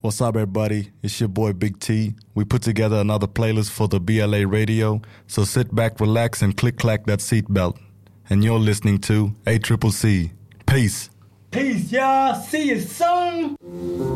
What's up, everybody? It's your boy Big T. We put together another playlist for the BLA radio, so sit back, relax, and click-clack that seatbelt. And you're listening to ACCC. Peace. Peace, y'all. See you soon.